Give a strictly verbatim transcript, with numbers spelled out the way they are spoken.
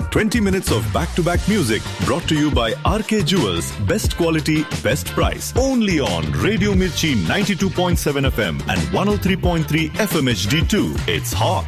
twenty minutes of back-to-back music brought to you by R K Jewels. Best quality, best price. Only on Radio Mirchi ninety-two point seven F M and one oh three point three F M H D two. It's hot.